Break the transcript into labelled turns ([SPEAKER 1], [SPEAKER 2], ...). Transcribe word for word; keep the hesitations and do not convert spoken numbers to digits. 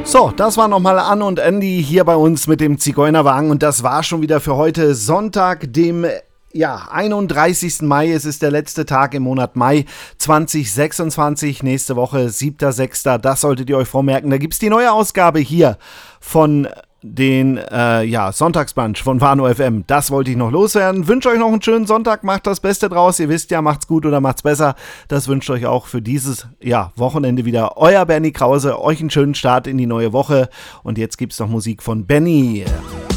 [SPEAKER 1] So, das war nochmal Anne und Andy hier bei uns mit dem Zigeunerwagen und das war schon wieder für heute Sonntag, dem ja, einunddreißigsten Mai. Es ist der letzte Tag im Monat Mai zwanzig sechsundzwanzig. Nächste Woche siebter sechster Das solltet ihr euch vormerken. Da gibt es die neue Ausgabe hier von den äh, ja, Sonntagsbrunch von Warnow F M. Das wollte ich noch loswerden. Wünsche euch noch einen schönen Sonntag. Macht das Beste draus. Ihr wisst ja, macht's gut oder macht's besser. Das wünscht euch auch für dieses ja, Wochenende wieder euer Bernie Krause. Euch einen schönen Start in die neue Woche. Und jetzt gibt's noch Musik von Benny.